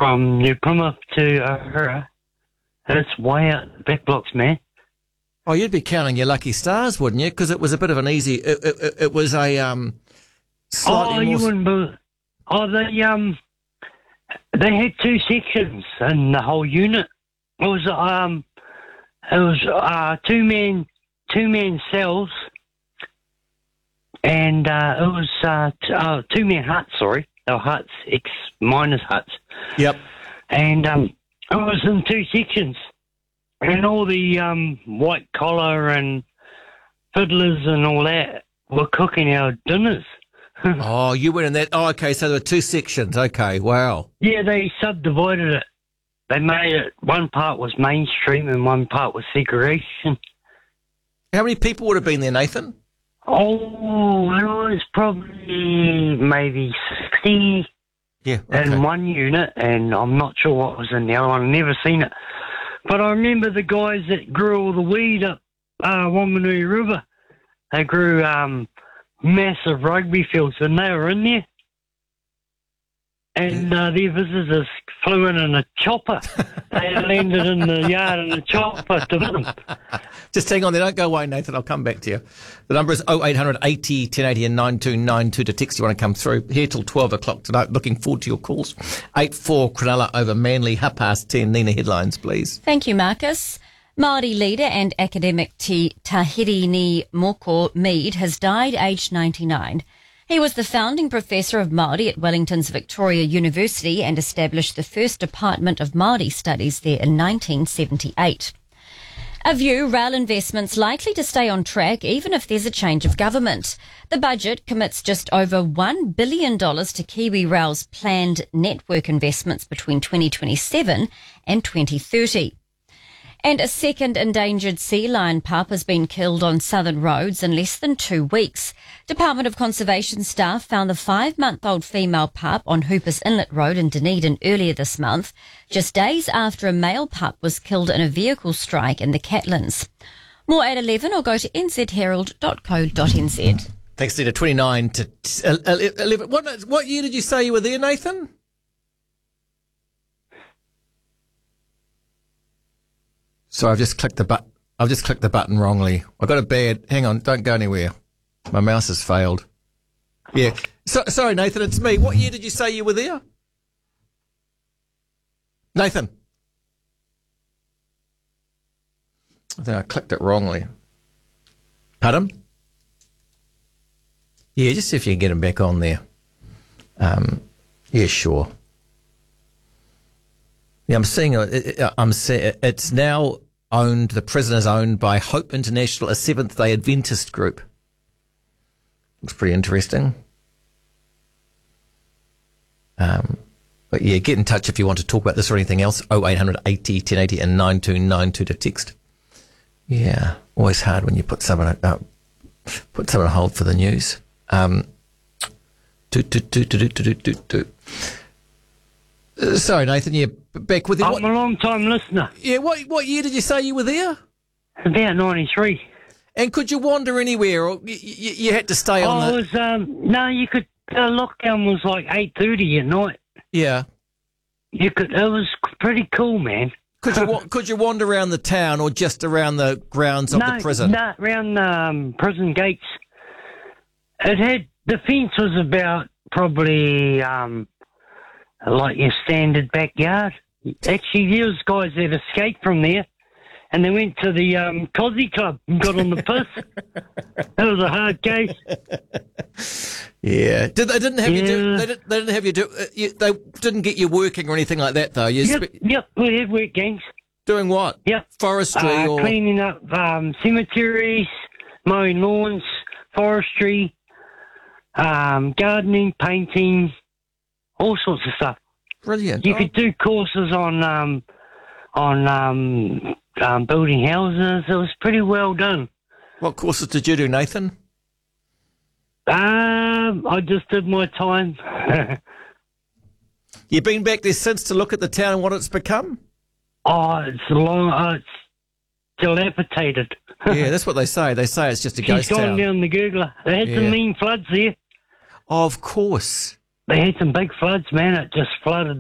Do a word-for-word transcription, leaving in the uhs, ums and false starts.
from New Plymouth to Ohara. It's way out the back blocks, man. Oh, you'd be counting your lucky stars, wouldn't you? Because it was a bit of an easy. It, it, it was a um. Slightly Oh, more... you wouldn't believe. Oh, they um, they had two sections in the whole unit. It was um, it was uh two man two man cells, and uh, it was uh, t- uh two man huts. Sorry, they were huts, ex miners huts. Yep. And um, it was in two sections, and all the um white collar and fiddlers and all that were cooking our dinners. Oh, you went in that. Oh, okay. So there were two sections. Okay. Wow. Yeah, they subdivided it. They made it. One part was mainstream and one part was segregation. How many people would have been there, Nathan? Oh, it was probably maybe sixty Yeah. Okay. in one unit, and I'm not sure what was in the other one. I've never seen it. But I remember the guys that grew all the weed up uh, Wanganui River. They grew um, massive rugby fields, and they were in there. And uh, their visitors flew in in a chopper. They landed in the yard in a chopper to them. Just hang on there. Don't go away, Nathan. I'll come back to you. The number is oh eight hundred eighty ten eighty and nine two nine two to text you want to come through. Here till twelve o'clock tonight. Looking forward to your calls. eight four Cronulla over Manly. Half past ten. Nina, headlines, please. Thank you, Marcus. Māori leader and academic Te Tahiri Ni Moko Mead has died aged ninety-nine. He was the founding professor of Māori at Wellington's Victoria University and established the first department of Māori studies there in nineteen seventy-eight. A View, rail investments likely to stay on track even if there's a change of government. The budget commits just over one billion dollars to Kiwi Rail's planned network investments between twenty twenty-seven and twenty thirty. And a second endangered sea lion pup has been killed on southern roads in less than two weeks. Department of Conservation staff found the five-month-old female pup on Hoopers Inlet Road in Dunedin earlier this month, just days after a male pup was killed in a vehicle strike in the Catlins. More at eleven or go to n z herald dot co dot n z. Thanks, Nina. twenty-nine to eleven. What, what year did you say you were there, Nathan? Sorry, I've just clicked the button. I've just clicked the button wrongly. I got a bad. Hang on, don't go anywhere. My mouse has failed. Yeah. So, sorry, Nathan, it's me. What year did you say you were there? Nathan. I think I clicked it wrongly. Pardon? Yeah, just see if you can get him back on there. Um, yeah, sure. Yeah, I'm seeing. I'm seeing it's now owned. The prison is owned by Hope International, a Seventh Day Adventist group. Looks pretty interesting. Um, but yeah, get in touch if you want to talk about this or anything else. Oh eight hundred eighty ten eighty and nine two nine two to text. Yeah, always hard when you put someone uh, put someone on hold for the news. Um, do do do do do do do do. Uh, sorry, Nathan, yeah, back with you. I'm What, a long-time listener. yeah, what what year did you say you were there? About ninety-three. And could you wander anywhere, or you, you, you had to stay on Oh, the... it was, um, no, you could, the lockdown was like eight thirty at night. Yeah. You could, it was pretty cool, man. Could you wa- could you wander around the town or just around the grounds of no, the prison? No, around the um, prison gates. It had, the fence was about probably um, like your standard backyard. Actually, there was guys that escaped from there, and they went to the um, Cosy Club and got on the piss. That was a hard case. Yeah. Did they didn't have you do? Yeah. They didn't, they didn't have you do. Uh, you, they didn't get you working or anything like that, though. You Yep, spe- yep, we had work gangs. doing what? Yep. Forestry Uh, or cleaning up um, cemeteries, mowing lawns, forestry, um, gardening, painting, all sorts of stuff. brilliant. You Oh, could do courses on um, on um, um, building houses. It was pretty well done. What courses did you do, Nathan? Um, I just did my time. You've been back there since to look at the town and what it's become? Oh, it's long. Oh, it's dilapidated. Yeah, that's what they say. They say it's just a She's ghost gone town. down the Googler. They had Yeah. some mean floods there. Of course. They had some big floods, man. It just flooded